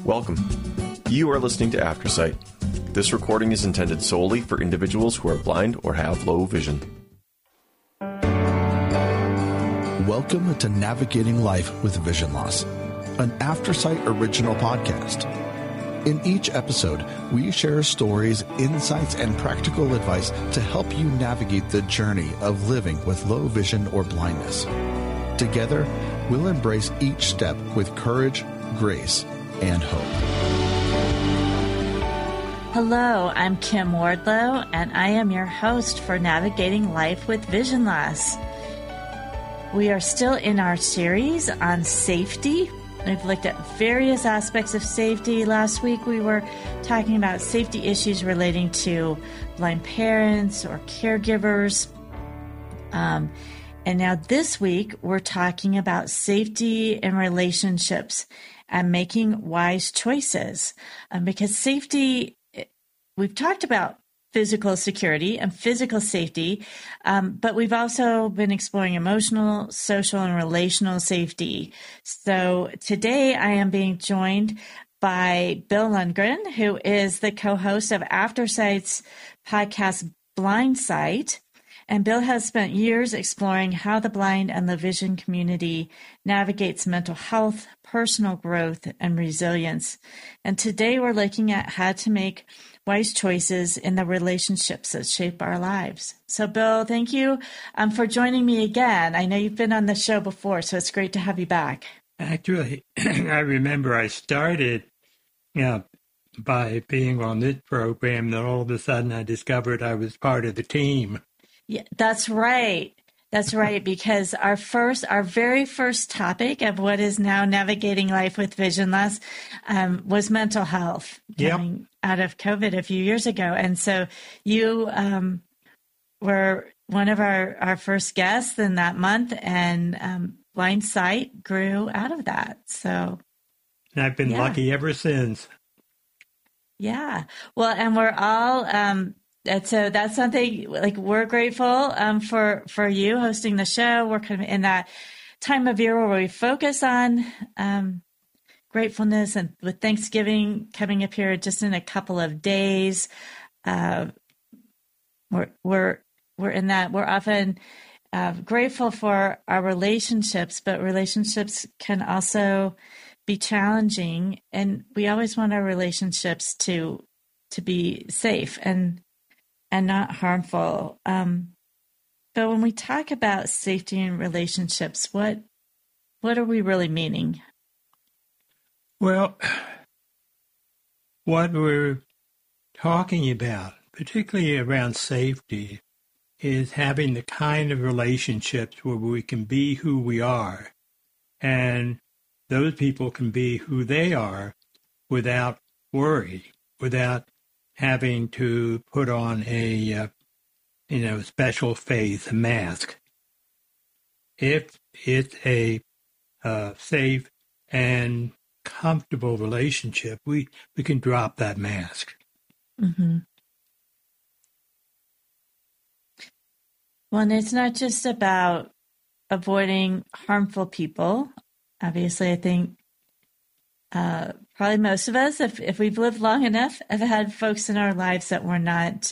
Welcome. You are listening to Aftersight. This recording is intended solely for individuals who are blind or have low vision. Welcome to Navigating Life with Vision Loss, an Aftersight original podcast. In each episode, we share stories, insights, and practical advice to help you navigate the journey of living with low vision or blindness. Together, we'll embrace each step with courage, grace, and hope. Hello, I'm Kim Wardlow, and I am your host for Navigating Life with Vision Loss. We are still in our series on safety. We've looked at various aspects of safety. Last week we were talking about safety issues relating to blind parents or caregivers. And now this week we're talking about safety in relationships and making wise choices. Because safety, we've talked about physical security and physical safety, but we've also been exploring emotional, social, and relational safety. So today I am being joined by Bill Lundgren, who is the co-host of Aftersight's podcast Blindsight. And Bill has spent years exploring how the blind and low vision community navigates mental health, personal growth, and resilience. And today we're looking at how to make wise choices in the relationships that shape our lives. So, Bill, thank you for joining me again. I know you've been on the show before, so it's great to have you back. Actually, I remember I started by being on this program, then all of a sudden I discovered I was part of the team. Yeah, that's right. That's right, because our very first topic of what is now Navigating Life with Vision Loss was mental health coming out of COVID a few years ago. And so you were one of our first guests in that month, and Blindsight grew out of that. So, and I've been lucky ever since. Yeah. Well, and we're all... so that's something like we're grateful for you hosting the show. We're kind of in that time of year where we focus on gratefulness, and with Thanksgiving coming up here just in a couple of days, we're in that. We're often grateful for our relationships, but relationships can also be challenging, and we always want our relationships to be safe and not harmful. But when we talk about safety in relationships, what are we really meaning? Well, what we're talking about, particularly around safety, is having the kind of relationships where we can be who we are, and those people can be who they are without worry, without having to put on a, special face, a mask. If it's a safe and comfortable relationship, we can drop that mask. Mm-hmm. Well, and it's not just about avoiding harmful people. Obviously, I think probably most of us, if we've lived long enough, have had folks in our lives that were not,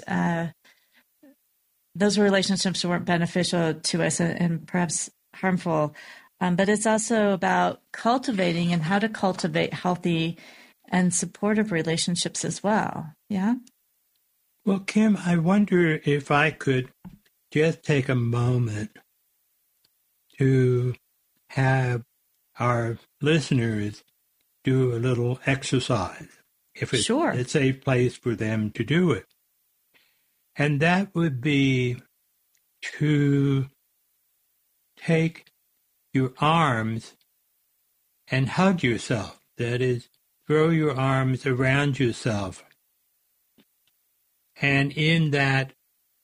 those relationships weren't beneficial to us and perhaps harmful. But it's also about cultivating and how to cultivate healthy and supportive relationships as well. Yeah? Well, Kim, I wonder if I could just take a moment to have our listeners do a little exercise, if it's a safe place for them to do it. And that would be to take your arms and hug yourself. That is, throw your arms around yourself. And in that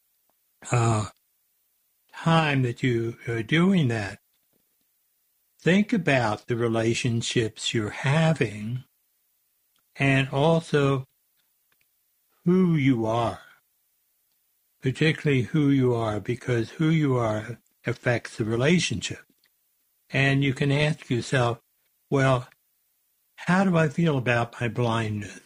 time that you are doing that, think about the relationships you're having and also who you are, particularly who you are, because who you are affects the relationship. And you can ask yourself, well, how do I feel about my blindness?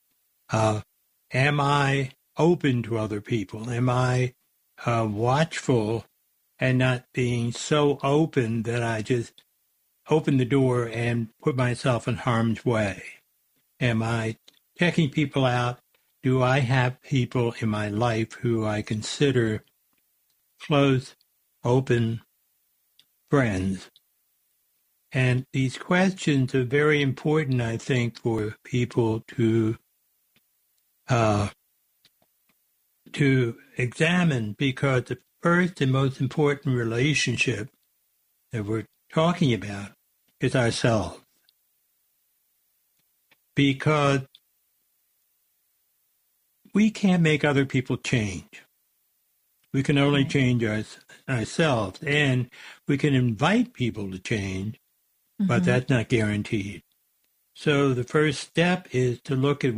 Am I open to other people? Am I watchful and not being so open that I just open the door and put myself in harm's way? Am I checking people out? Do I have people in my life who I consider close, open friends? And these questions are very important, I think, for people to examine, because the first and most important relationship that we're talking about is ourselves. Because we can't make other people change. We can only change ourselves, and we can invite people to change, but that's not guaranteed. So the first step is to look at